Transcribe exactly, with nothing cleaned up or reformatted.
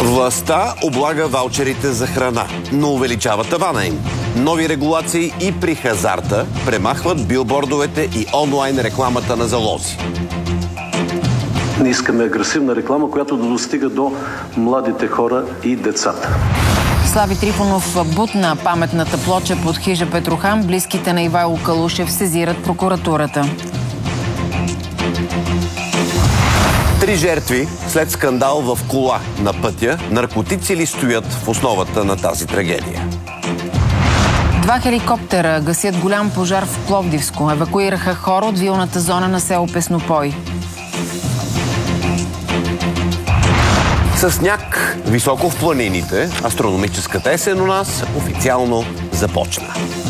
Властта облага ваучерите за храна, но увеличава тавана им. Нови регулации и при хазарта премахват билбордовете и онлайн рекламата на залози. Не искаме агресивна реклама, която да достига до младите хора и децата. Слави Трифонов бутна паметната плоча под хижа Петрохан. Близките на Ивайло Калушев сезират прокуратурата. Три жертви след скандал в кола на пътя. Наркотици ли стоят в основата на тази трагедия? Два хеликоптера гасят голям пожар в Пловдивско. Евакуираха хора от вилната зона на село Песнопой. С сняг високо в планините, астрономическата есен у нас официално започна.